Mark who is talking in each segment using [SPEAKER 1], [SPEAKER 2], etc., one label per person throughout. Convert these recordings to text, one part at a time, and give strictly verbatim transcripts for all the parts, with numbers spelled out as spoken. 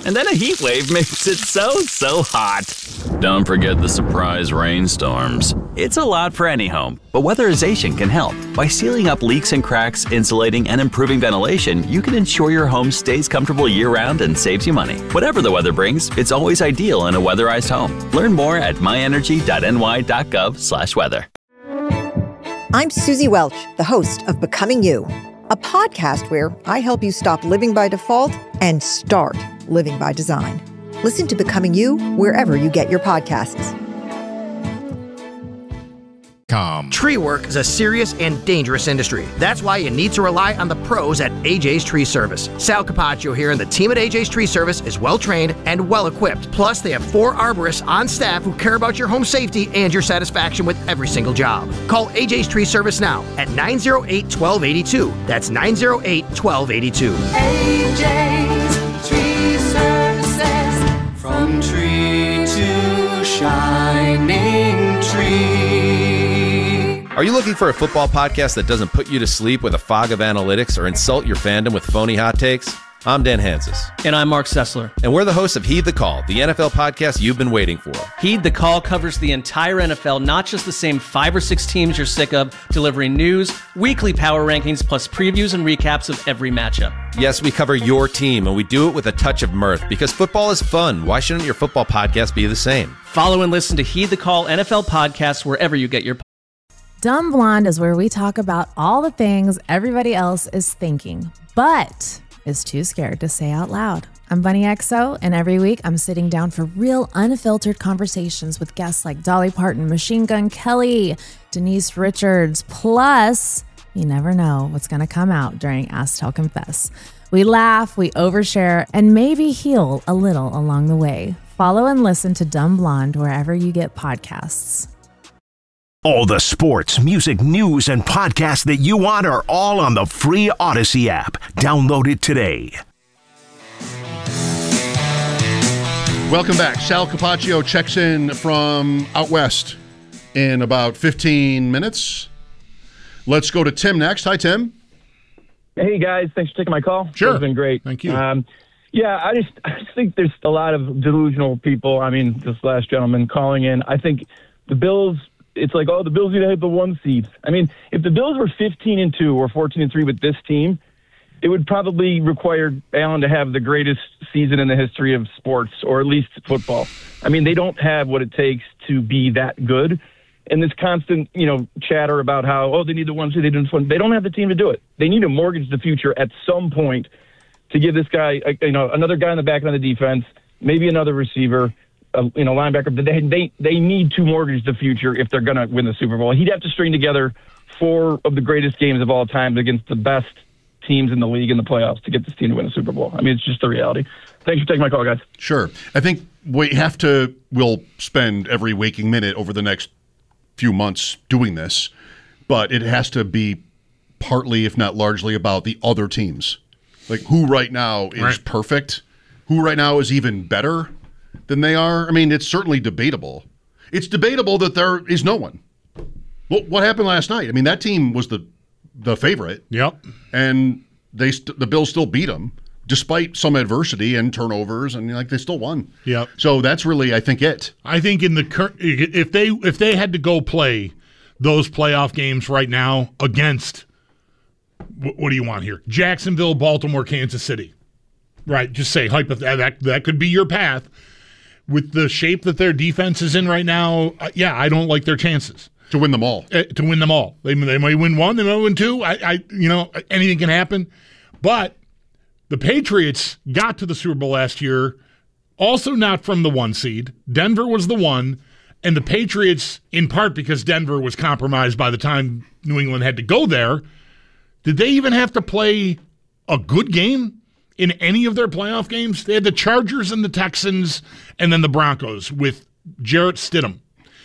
[SPEAKER 1] And then a heat wave makes it so, so hot. Don't forget the surprise rainstorms. It's a lot for any home, but weatherization can help. By sealing up leaks and cracks, insulating, and improving ventilation, you can ensure your home stays comfortable year-round and saves you money. Whatever the weather brings, it's always ideal in a weatherized home. Learn more at my energy dot n y dot gov slash weather.
[SPEAKER 2] I'm Susie Welch, the host of Becoming You, a podcast where I help you stop living by default and start living by design. Listen to Becoming You wherever you get your podcasts.
[SPEAKER 3] Com. Tree work is a serious and dangerous industry. That's why you need to rely on the pros at A J's Tree Service. Sal Capaccio here, and the team at A J's Tree Service is well-trained and well-equipped. Plus, they have four arborists on staff who care about your home safety and your satisfaction with every single job. Call A J's Tree Service now at nine oh eight, one two eight two. That's nine oh eight, one two eight two.
[SPEAKER 4] A J's Tree Services, from tree to shining tree.
[SPEAKER 5] Are you looking for a football podcast that doesn't put you to sleep with a fog of analytics or insult your fandom with phony hot takes? I'm Dan Hansis.
[SPEAKER 6] And I'm Mark Sessler.
[SPEAKER 5] And we're the hosts of Heed the Call, the N F L podcast you've been waiting for.
[SPEAKER 6] Heed the Call covers the entire N F L, not just the same five or six teams you're sick of, delivering news, weekly power rankings, plus previews and recaps of every matchup.
[SPEAKER 5] Yes, we cover your team, and we do it with a touch of mirth, because football is fun. Why shouldn't your football podcast be the same?
[SPEAKER 6] Follow and listen to Heed the Call N F L podcast wherever you get your podcasts.
[SPEAKER 7] Dumb Blonde is where we talk about all the things everybody else is thinking, but is too scared to say out loud. I'm Bunny X O, and every week I'm sitting down for real, unfiltered conversations with guests like Dolly Parton, Machine Gun Kelly, Denise Richards, plus you never know what's going to come out during Ask Tell Confess. We laugh, we overshare, and maybe heal a little along the way. Follow and listen to Dumb Blonde wherever you get podcasts.
[SPEAKER 8] All the sports, music, news, and podcasts that you want are all on the free Odyssey app. Download it today.
[SPEAKER 9] Welcome back. Sal Capaccio checks in from out west in about fifteen minutes. Let's go to Tim next. Hi, Tim.
[SPEAKER 10] Hey, guys. Thanks for taking my call.
[SPEAKER 9] Sure.
[SPEAKER 10] It's been great.
[SPEAKER 9] Thank you.
[SPEAKER 10] Um, yeah, I just, I just think there's a lot of delusional people. I mean, this last gentleman calling in, I think the Bills, it's like, oh, the Bills need to have the one seed. I mean, if the Bills were fifteen and two or fourteen and three with this team, it would probably require Allen to have the greatest season in the history of sports, or at least football. I mean, they don't have what it takes to be that good. And this constant, you know, chatter about how, oh, they need the one seed, they don't, they don't have the team to do it. They need to mortgage the future at some point to give this guy, you know, another guy in the back end of the defense, maybe another receiver, a, you know, linebacker. But they they they need to mortgage the future if they're going to win the Super Bowl. He'd have to string together four of the greatest games of all time against the best teams in the league in the playoffs to get this team to win a Super Bowl. I mean, it's just the reality. Thanks for taking my call, guys.
[SPEAKER 9] Sure. I think we have to, we'll spend every waking minute over the next few months doing this, but it has to be partly, if not largely, about the other teams. Like, who right now is right. perfect? Who right now is even better than they are? I mean, it's certainly debatable. It's debatable that there is no one. Well, what happened last night? I mean, that team was the the favorite.
[SPEAKER 11] Yep.
[SPEAKER 9] And they st- the Bills still beat them, despite some adversity and turnovers, and like they still won.
[SPEAKER 11] Yep.
[SPEAKER 9] So that's really, I think, it.
[SPEAKER 11] I think in the cur- if they if they had to go play those playoff games right now against, what do you want here? Jacksonville, Baltimore, Kansas City. Right, just say hypothetically, that that could be your path. With the shape that their defense is in right now, uh, yeah, I don't like their chances.
[SPEAKER 9] To win them all.
[SPEAKER 11] Uh, to win them all. They, they may win one, they may win two. I, I, you know, anything can happen. But the Patriots got to the Super Bowl last year, also not from the one seed. Denver was the one, and the Patriots, in part because Denver was compromised by the time New England had to go there, did they even have to play a good game in any of their playoff games? They had the Chargers and the Texans and then the Broncos with Jarrett Stidham.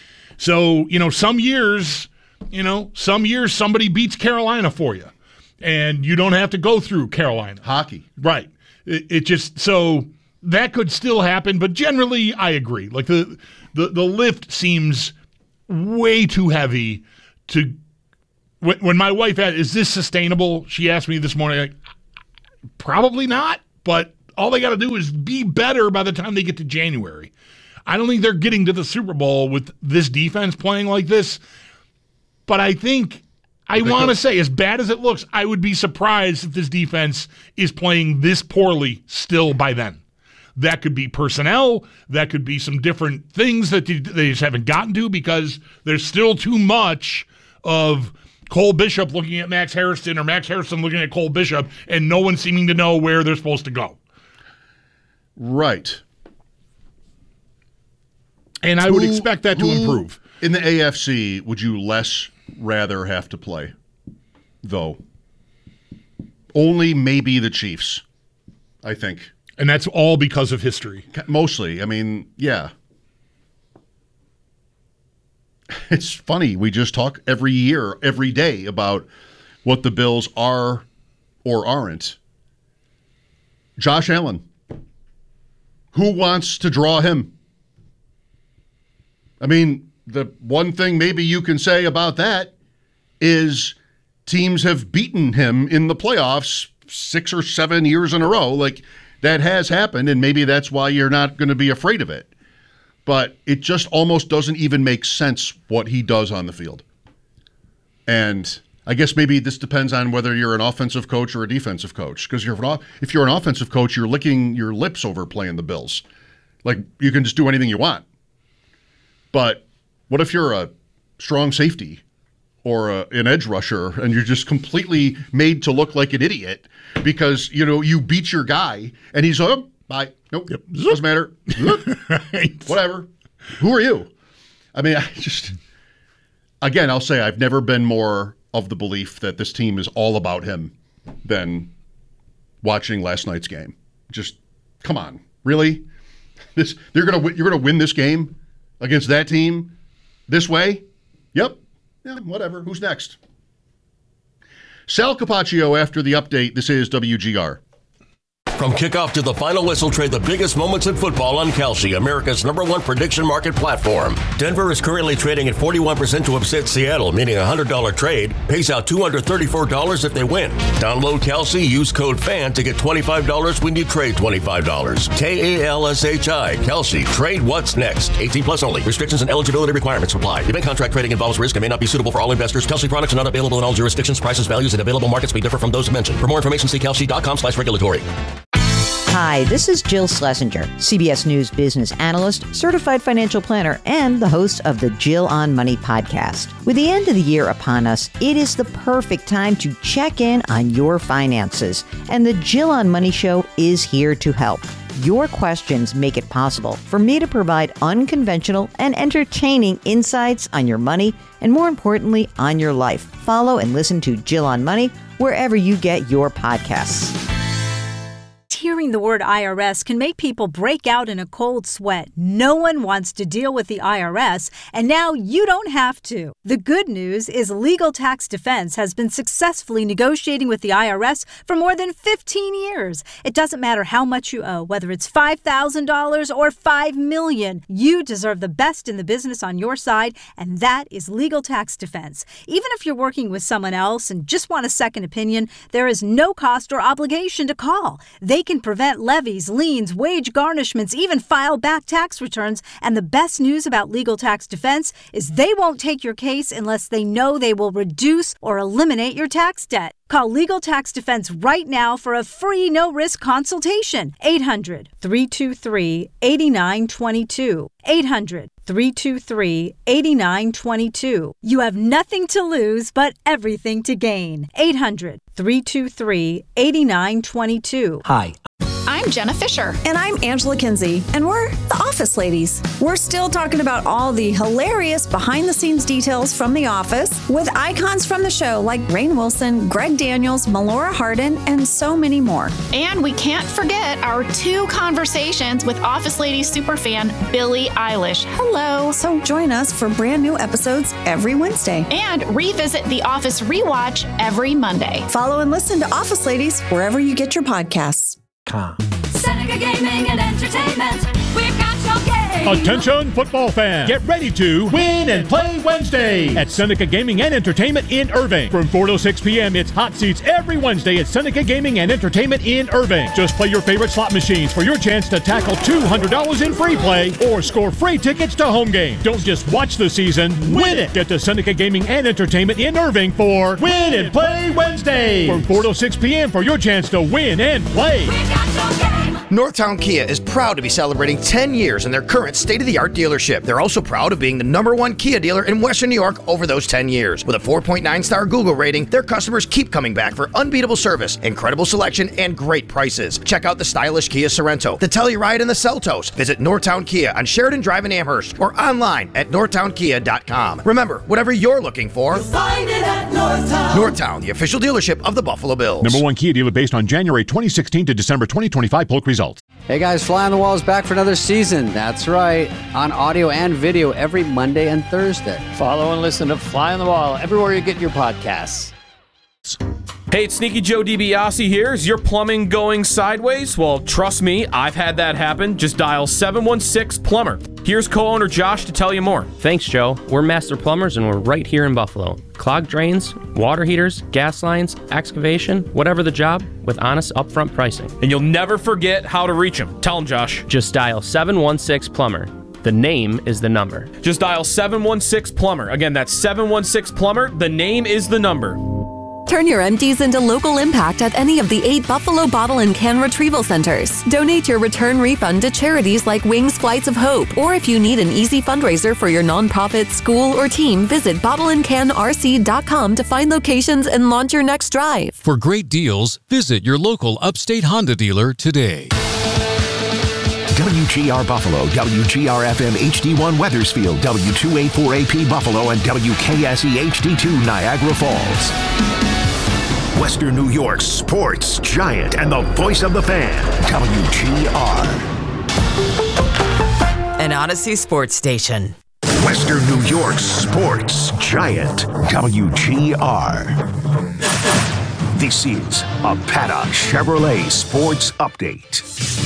[SPEAKER 11] So, you know, some years, you know, some years somebody beats Carolina for you, and you don't have to go through Carolina.
[SPEAKER 9] Hockey.
[SPEAKER 11] Right. It, it just, so that could still happen, but generally I agree. Like the, the, the lift seems way too heavy to, when, when my wife asked, is this sustainable? She asked me this morning, like, probably not, but all they got to do is be better by the time they get to January. I don't think they're getting to the Super Bowl with this defense playing like this. But I think, I want to say, as bad as it looks, I would be surprised if this defense is playing this poorly still by then. That could be personnel. That could be some different things that they just haven't gotten to because there's still too much of Cole Bishop looking at Max Harrison or Max Harrison looking at Cole Bishop and no one seeming to know where they're supposed to go.
[SPEAKER 9] Right.
[SPEAKER 11] And I
[SPEAKER 9] who,
[SPEAKER 11] would expect that to
[SPEAKER 9] who
[SPEAKER 11] improve.
[SPEAKER 9] In the A F C, would you less rather have to play, though? Only maybe the Chiefs, I think.
[SPEAKER 11] And that's all because of history.
[SPEAKER 9] Mostly. I mean, yeah. It's funny. We just talk every year, every day about what the Bills are or aren't. Josh Allen. Who wants to draw him? I mean, the one thing maybe you can say about that is teams have beaten him in the playoffs six or seven years in a row. Like, that has happened, and maybe that's why you're not going to be afraid of it. But it just almost doesn't even make sense what he does on the field. And I guess maybe this depends on whether you're an offensive coach or a defensive coach. Because if you're an offensive coach, you're licking your lips over playing the Bills. Like, you can just do anything you want. But what if you're a strong safety or a, an edge rusher and you're just completely made to look like an idiot because, you know, you beat your guy and he's, oh, bye. Nope. Yep. Doesn't matter. Right. Whatever. Who are you? I mean, I just, again, I'll say I've never been more of the belief that this team is all about him than watching last night's game. Just, come on. Really? This, they're gonna, you're going to win this game against that team this way? Yep. Yeah, whatever. Who's next? Sal Capaccio after the update. This is W G R.
[SPEAKER 12] From kickoff to the final whistle, trade the biggest moments in football on Kalshi, America's number one prediction market platform. Denver is currently trading at forty-one percent to upset Seattle, meaning a one hundred dollars trade pays out two hundred thirty-four dollars if they win. Download Kalshi, use code FAN to get twenty-five dollars when you trade twenty-five dollars. K A L S H I, Kalshi. Trade what's next. eighteen plus only. Restrictions and eligibility requirements apply. Event contract trading involves risk and may not be suitable for all investors. Kalshi products are not available in all jurisdictions. Prices, values, and available markets may differ from those mentioned. For more information, see kalshi.com slash regulatory.
[SPEAKER 13] Hi, this is Jill Schlesinger, C B S News business analyst, certified financial planner, and the host of the Jill on Money podcast. With the end of the year upon us, it is the perfect time to check in on your finances. And the Jill on Money show is here to help. Your questions make it possible for me to provide unconventional and entertaining insights on your money and, more importantly, on your life. Follow and listen to Jill on Money wherever you get your podcasts.
[SPEAKER 14] Hearing the word I R S can make people break out in a cold sweat. No one wants to deal with the I R S, and now you don't have to. The good news is Legal Tax Defense has been successfully negotiating with the I R S for more than fifteen years. It doesn't matter how much you owe, whether it's five thousand dollars or five million dollars. You deserve the best in the business on your side, and that is Legal Tax Defense. Even if you're working with someone else and just want a second opinion, there is no cost or obligation to call. They can prevent levies, liens, wage garnishments, even file back tax returns. And the best news about Legal Tax Defense is they won't take your case unless they know they will reduce or eliminate your tax debt. Call Legal Tax Defense right now for a free no-risk consultation. eight hundred, three two three, eight nine two two. eight hundred, three two three, eight nine two two. You have nothing to lose but everything to gain. eight hundred, three two three, eight nine two two.
[SPEAKER 15] Hi. I'm Jenna Fisher.
[SPEAKER 16] And I'm Angela Kinsey. And we're the Office Ladies. We're still talking about all the hilarious behind-the-scenes details from The Office with icons from the show like Rainn Wilson, Greg Daniels, Melora Hardin, and so many more.
[SPEAKER 15] And we can't forget our two conversations with Office Ladies superfan Billie Eilish. Hello.
[SPEAKER 16] So join us for brand new episodes every Wednesday.
[SPEAKER 15] And revisit The Office Rewatch every Monday.
[SPEAKER 16] Follow and listen to Office Ladies wherever you get your podcasts.
[SPEAKER 4] Seneca Gaming and Entertainment, we've got your game.
[SPEAKER 17] Attention football fans, get ready to win and play Wednesday at Seneca Gaming and Entertainment in Irving. From four to six p.m., it's hot seats every Wednesday at Seneca Gaming and Entertainment in Irving. Just play your favorite slot machines for your chance to tackle two hundred dollars in free play or score free tickets to home games. Don't just watch the season, win it. Get to Seneca Gaming and Entertainment in Irving for Win and Play Wednesday. From four to six p.m. for your chance to win and play.
[SPEAKER 3] Northtown Kia is proud to be celebrating ten years in their current state-of-the-art dealership. They're also proud of being the number one Kia dealer in Western New York over those ten years. With a four point nine star Google rating, their customers keep coming back for unbeatable service, incredible selection, and great prices. Check out the stylish Kia Sorento, the Telluride, and the Seltos. Visit Northtown Kia on Sheridan Drive in Amherst or online at northtown kia dot com. Remember, whatever you're looking for,
[SPEAKER 4] You'll find it at Northtown.
[SPEAKER 3] Northtown, the official dealership of the Buffalo Bills.
[SPEAKER 17] Number one Kia dealer based on January twenty sixteen to December twenty twenty-five polk results.
[SPEAKER 18] Hey guys, Fly on the Wall is back for another season. That's right, on audio and video every Monday and Thursday.
[SPEAKER 19] Follow and listen to Fly on the Wall everywhere you get your podcasts.
[SPEAKER 20] Hey, it's Sneaky Joe DiBiase here. Is your plumbing going sideways? Well, trust me, I've had that happen. Just dial seven one six plumber. Here's co-owner Josh to tell you more.
[SPEAKER 21] Thanks, Joe. We're master plumbers and we're right here in Buffalo. Clogged drains, water heaters, gas lines, excavation, whatever the job, with honest upfront pricing.
[SPEAKER 20] And you'll never forget how to reach them. Tell them, Josh.
[SPEAKER 21] Just dial seven one six plumber. The name is the number.
[SPEAKER 20] Just dial seven one six plumber. Again, that's seven one six plumber. The name is the number.
[SPEAKER 22] Turn your empties into local impact at any of the eight Buffalo Bottle and Can Retrieval Centers. Donate your return refund to charities like Wings Flights of Hope. Or if you need an easy fundraiser for your nonprofit, school, or team, visit bottle and can r c dot com to find locations and launch your next drive.
[SPEAKER 23] For great deals, visit your local Upstate Honda dealer today.
[SPEAKER 8] W G R Buffalo, W G R F M H D one Weathersfield, W two eighty-four A P Buffalo, and W K S E H D two Niagara Falls. Western New York's sports giant and the voice of the fan, W G R.
[SPEAKER 24] An Odyssey sports station.
[SPEAKER 8] Western New York's sports giant, W G R. This is a Paddock Chevrolet Sports Update.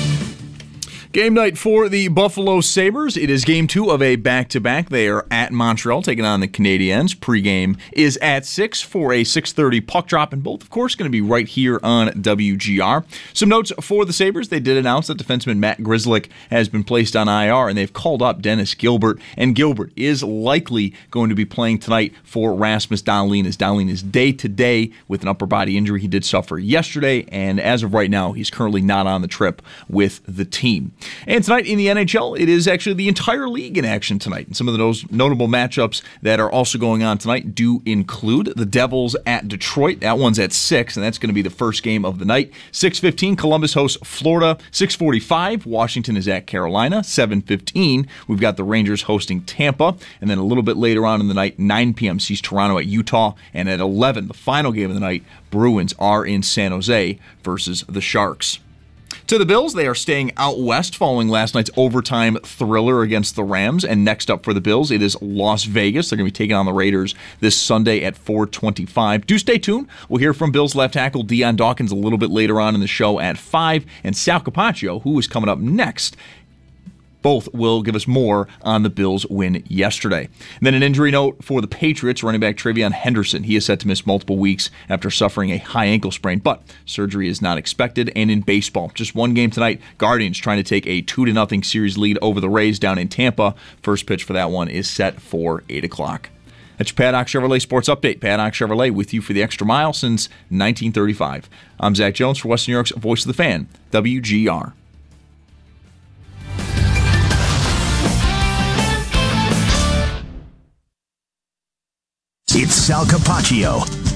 [SPEAKER 25] Game night for the Buffalo Sabres. It is game two of a back-to-back. They are at Montreal taking on the Canadiens. Pre-game is at six for a six thirty puck drop, and both, of course, going to be right here on W G R. Some notes for the Sabres. They did announce that defenseman Matt Grzelcyk has been placed on I R, and they've called up Dennis Gilbert, and Gilbert is likely going to be playing tonight for Rasmus Dahlin, as Dahlin is day-to-day with an upper body injury he did suffer yesterday, and as of right now, he's currently not on the trip with the team. And tonight in the N H L, it is actually the entire league in action tonight. And some of those notable matchups that are also going on tonight do include the Devils at Detroit. That one's at six, and that's going to be the first game of the night. six fifteen, Columbus hosts Florida. six forty-five, Washington is at Carolina. seven fifteen, we've got the Rangers hosting Tampa. And then a little bit later on in the night, nine p.m., sees Toronto at Utah. And at eleven, the final game of the night, Bruins are in San Jose versus the Sharks. To the Bills, they are staying out west following last night's overtime thriller against the Rams. And next up for the Bills, it is Las Vegas. They're going to be taking on the Raiders this Sunday at four twenty-five. Do stay tuned. We'll hear from Bills left tackle Dion Dawkins a little bit later on in the show at five. And Sal Capaccio, who is coming up next. Both will give us more on the Bills' win yesterday. And then an injury note for the Patriots, running back Travion Henderson. He is set to miss multiple weeks after suffering a high ankle sprain, but surgery is not expected. And in baseball, just one game tonight, Guardians trying to take a two to nothing series lead over the Rays down in Tampa. First pitch for that one is set for eight o'clock. That's your Paddock Chevrolet Sports Update. Paddock Chevrolet with you for the extra mile since nineteen thirty-five. I'm Zach Jones for Western New York's Voice of the Fan, W G R.
[SPEAKER 8] It's Sal Capaccio,